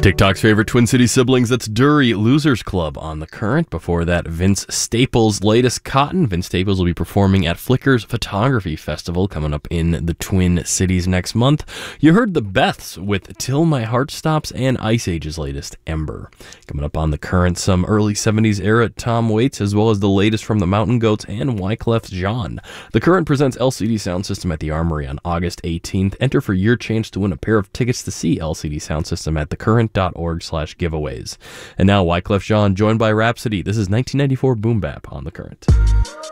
TikTok's favorite Twin Cities siblings, that's Dury, Losers Club on The Current. Before that, Vince Staples' latest Cotton. Vince Staples will be performing at Flicker's Photography Festival coming up in the Twin Cities next month. You heard the Beths with Till My Heart Stops and Ice Age's latest, Ember. Coming up on The Current, some early 70s era Tom Waits, as well as the latest from the Mountain Goats and Wyclef Jean. The Current presents LCD Soundsystem at the Armory on August 18th. Enter for your chance to win a pair of tickets to see LCD Soundsystem at thecurrent.org/giveaways. And now Wyclef Jean joined by Rhapsody. This is 1994 Boom Bap on The Current.